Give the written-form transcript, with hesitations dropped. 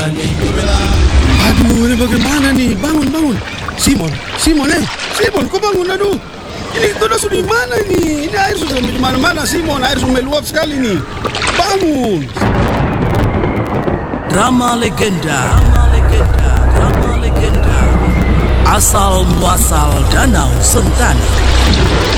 Aduh, ini bagaimana nih? Bangun. Simon, kau bangun, aduh. Ini kita sudah di mana ini? Ini air sudah di mana-mana, Simon. Air sudah meluap sekali nih. Bangun. Drama legenda. Asal muasal Danau Sentani.